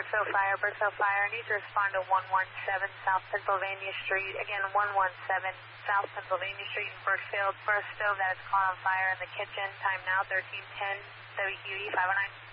Bristow Fire. I need to respond to 117 South Pennsylvania Street. Again, 117 South Pennsylvania Street in Brookfield. First stove that is caught on fire in the kitchen. Time now, 1310, WQE 509.